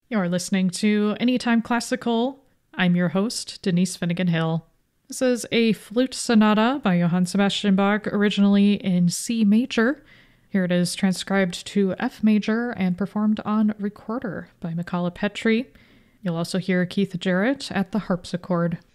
You're listening to Anytime Classical. I'm your host, Denise Finnegan Hill. This is a flute sonata by Johann Sebastian Bach, originally in C major. Here it is transcribed to F major and performed on recorder by Michala Petri. You'll also hear Keith Jarrett at the harpsichord.